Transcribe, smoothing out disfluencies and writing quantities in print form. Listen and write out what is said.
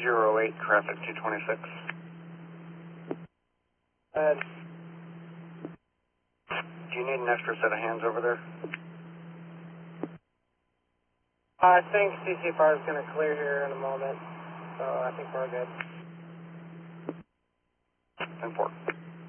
208, traffic 226. Do you need an extra set of hands over there? I think CCFR is going to clear here in a moment, so I think we're good. 10-4.